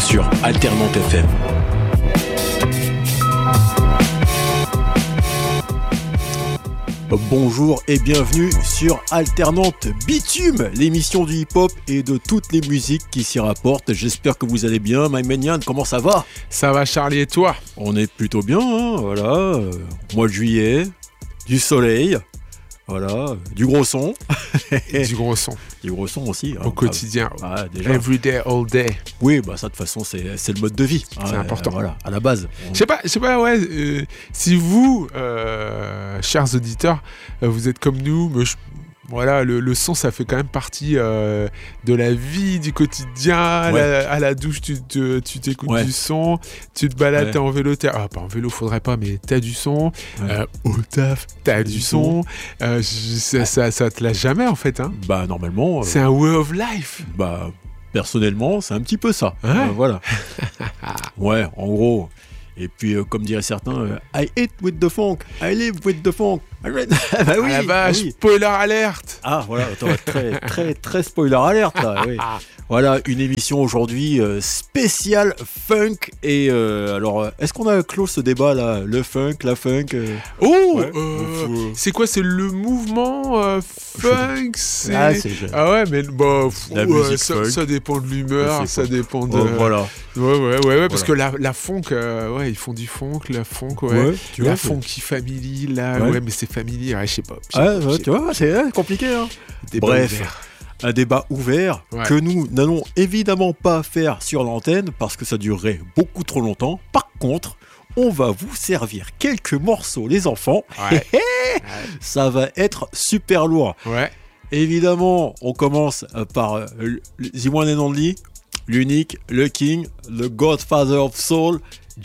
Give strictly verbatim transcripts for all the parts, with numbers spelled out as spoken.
sur Alternante F M. Bonjour et bienvenue sur Alternante Bitume, l'émission du hip-hop et de toutes les musiques qui s'y rapportent. J'espère que vous allez bien. My Manian, comment ça va ? Ça va Charlie et toi ? On est plutôt bien, hein, voilà. Euh, mois de juillet, du soleil, voilà, du gros son. Du gros son. Du gros son aussi. Au hein, quotidien. Ah, déjà. Every day, all day. Oui, bah ça de toute façon c'est, c'est le mode de vie. C'est hein, important. Euh, voilà, à la base. On... Je sais pas, je sais pas, ouais. Euh, si vous, euh, chers auditeurs, euh, vous êtes comme nous, mais je, voilà, le, le son, ça fait quand même partie euh, de la vie, du quotidien. À, Ouais. la, à la douche, tu, te, tu t'écoutes Ouais. du son. Tu te balades, Ouais. t'es en vélo. T'es... Ah, pas en vélo, faudrait pas, mais t'as du son. Ouais. Euh, au taf, t'as du, du son. Euh, je- ça, ça, ça te lâche jamais, en fait. Hein. Bah normalement. euh, C'est un way of life. Bah personnellement, c'est un petit peu ça. Ouais. Euh, voilà. Ouais, en gros. Et puis, euh, comme diraient certains, euh, I eat with the funk, I live with the funk. bah oui, Ah la vache, oui. spoiler alerte. Ah voilà, attends, très, très, très spoiler alerte là. Oui. Voilà, une émission aujourd'hui euh, spéciale funk. Et euh, alors, euh, est-ce qu'on a clos ce débat là, le funk, la funk euh... Oh, Ouais. euh, Faut- c'est quoi? C'est le mouvement euh, funk? C'est... Ah, c'est Ah ouais, mais bah, pff, La ouais, musique ça, funk. ça dépend de l'humeur, C'est ça quoi dépend de. Oh, voilà. Ouais, ouais, ouais, ouais, parce Voilà. que la, la funk, euh, ouais, ils font du funk, la funk, ouais. Ouais, tu la vois, c'est- funky family, là, Ouais. ouais, mais c'est family, ouais, je sais pas. je sais Ah, pas, ouais, je sais tu vois, c'est euh, compliqué. Hein. pas. Débat Bref. ouvert. Un débat ouvert Ouais. que nous n'allons évidemment pas faire sur l'antenne parce que ça durerait beaucoup trop longtemps. Par contre, on va vous servir quelques morceaux, les enfants. Ouais. Ça va être super lourd. Ouais. Évidemment, on commence euh, par euh, le- The One and Only, l'unique, le King, le Godfather of Soul,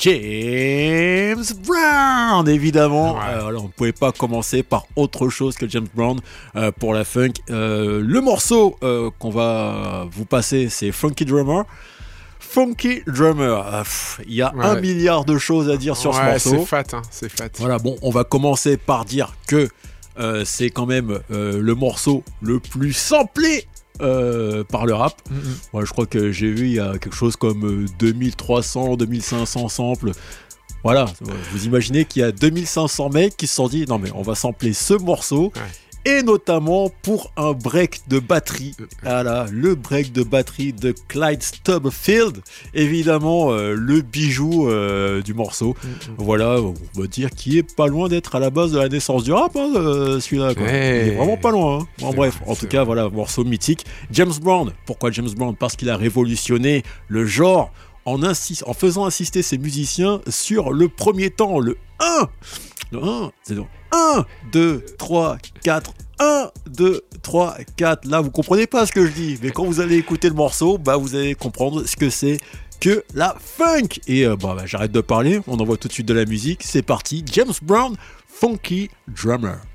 James Brown, évidemment. Ouais. Euh, alors, on ne pouvait pas commencer par autre chose que James Brown euh, pour la funk. Euh, le morceau euh, qu'on va vous passer, c'est Funky Drummer. Funky Drummer. Ah, pff, Il y a Ouais. un milliard de choses à dire sur ce Ouais, morceau. c'est fat, hein, c'est fat. Voilà, bon, on va commencer par dire que euh, c'est quand même euh, le morceau le plus samplé euh, par le rap. Mm, mm. Moi, je crois que j'ai vu, il y a quelque chose comme euh, deux mille trois cents, deux mille cinq cents samples. Voilà, vous imaginez qu'il y a deux mille cinq cents mecs qui se sont dit, non mais on va sampler ce morceau. Ouais. Et notamment pour un break de batterie. Voilà, le break de batterie de Clyde Stubblefield. Évidemment, euh, le bijou euh, du morceau. Mm, mm. Voilà, on va dire qu'il est pas loin d'être à la base de la naissance du rap, hein, euh, celui-là. Quoi. Ouais. Il est vraiment pas loin. Hein. Bon, C'est bref, vrai, en c'est tout cas, voilà, morceau mythique. James Brown. Pourquoi James Brown ? Parce qu'il a révolutionné le genre en, insist- en faisant insister ses musiciens sur le premier temps, le un. Le un, c'est donc un, deux, trois, quatre. un, deux, trois, quatre. Là, vous comprenez pas ce que je dis, mais quand vous allez écouter le morceau, bah, vous allez comprendre ce que c'est que la funk. Et euh, bah, bah, j'arrête de parler, on envoie tout de suite de la musique. C'est parti, James Brown, Funky Drummer.